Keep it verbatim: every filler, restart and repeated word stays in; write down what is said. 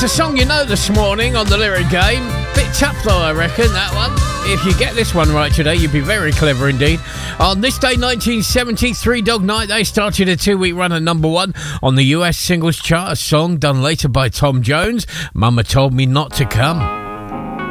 It's a song you know this morning on the Lyric Game. Bit tough though, I reckon, that one. If you get this one right today, you'd be very clever indeed. On this day, nineteen seventy, Three Dog Night, they started a two-week run at number one on the U S singles chart, a song done later by Tom Jones, Mama Told Me Not to Come.